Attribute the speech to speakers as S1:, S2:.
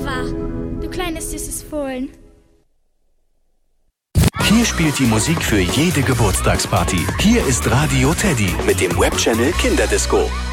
S1: clever, du kleines süßes Fohlen.
S2: Hier spielt die Musik für jede Geburtstagsparty. Hier ist Radio Teddy mit dem Webchannel Kinderdisco.